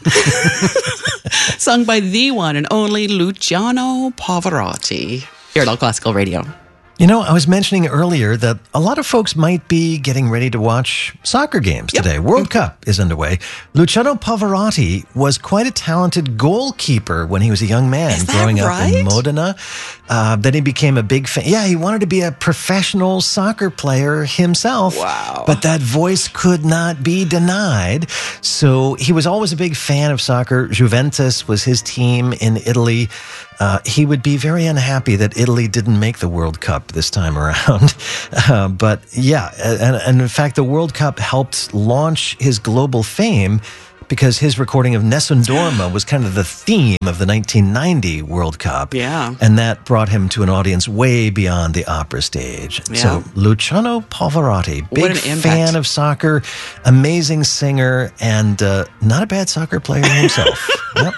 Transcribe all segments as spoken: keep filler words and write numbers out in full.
Sung by the one and only Luciano Pavarotti here at All Classical Radio. You know, I was mentioning earlier that a lot of folks might be getting ready to watch soccer games Yep. today. World Cup is underway. Luciano Pavarotti was quite a talented goalkeeper when he was a young man Is that growing up right? in Modena. Uh, then he became a big fan. Yeah, he wanted to be a professional soccer player himself. Wow. But that voice could not be denied. So he was always a big fan of soccer. Juventus was his team in Italy. Uh, he would be very unhappy that Italy didn't make the World Cup this time around. Uh, but yeah, and, and in fact, the World Cup helped launch his global fame because his recording of Nessun Dorma was kind of the theme of the nineteen ninety World Cup. Yeah. And that brought him to an audience way beyond the opera stage. Yeah. So Luciano Pavarotti, What big an impact. fan of soccer, amazing singer, and uh, not a bad soccer player himself. Yep.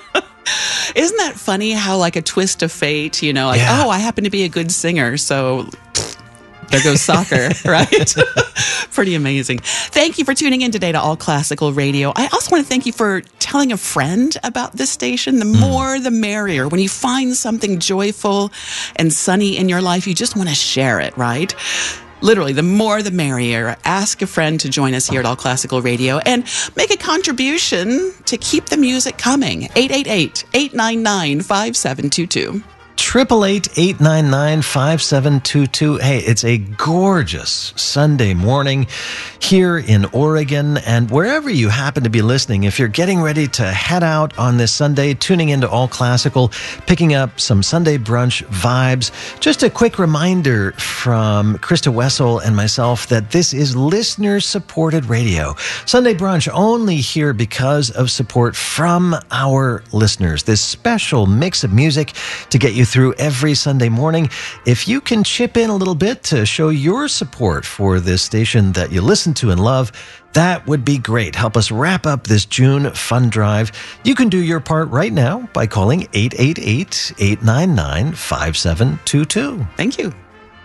Isn't that funny how, like, a twist of fate, you know, like, Yeah. oh, I happen to be a good singer, so there goes soccer, right? Pretty amazing. Thank you for tuning in today to All Classical Radio. I also want to thank you for telling a friend about this station. The more, the merrier. When you find something joyful and sunny in your life, you just want to share it, right? Literally, the more the merrier. Ask a friend to join us here at All Classical Radio and make a contribution to keep the music coming. eight eight eight, eight nine nine, five seven two two. Triple eight eight nine nine five seven two two. Hey, it's a gorgeous Sunday morning here in Oregon, and wherever you happen to be listening, if you're getting ready to head out on this Sunday, tuning into All Classical, picking up some Sunday brunch vibes, just a quick reminder from Krista Wessel and myself that this is listener-supported radio. Sunday brunch only here because of support from our listeners. This special mix of music to get you through every Sunday morning. If you can chip in a little bit to show your support for this station that you listen to and love, that would be great. Help us wrap up this June fund drive. You can do your part right now by calling eight eight eight, eight nine nine, five seven two two. Thank you.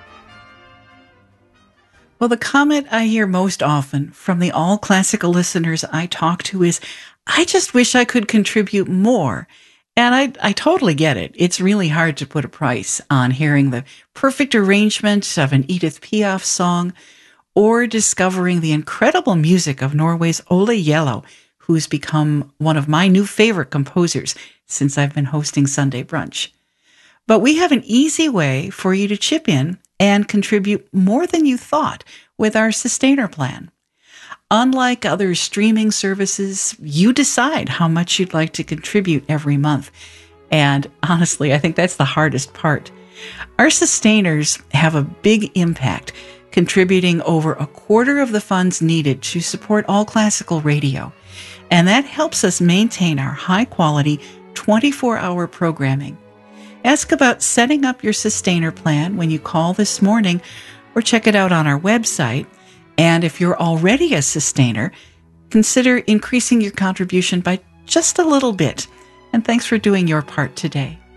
Well, the comment I hear most often from the All Classical listeners I talk to is, I just wish I could contribute more. And I, I totally get it. It's really hard to put a price on hearing the perfect arrangement of an Edith Piaf song or discovering the incredible music of Norway's Ole Yellow, who's become one of my new favorite composers since I've been hosting Sunday Brunch. But we have an easy way for you to chip in and contribute more than you thought with our Sustainer plan. Unlike other streaming services, you decide how much you'd like to contribute every month. And honestly, I think that's the hardest part. Our sustainers have a big impact, contributing over a quarter of the funds needed to support All Classical Radio. And that helps us maintain our high-quality twenty-four hour programming. Ask about setting up your sustainer plan when you call this morning, or check it out on our website. And if you're already a sustainer, consider increasing your contribution by just a little bit. And thanks for doing your part today.